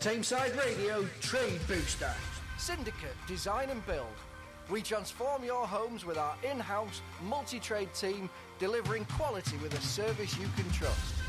Tameside Radio Trade Booster. Syndicate Design and Build. We transform your homes with our in-house multi-trade team, delivering quality with a service you can trust.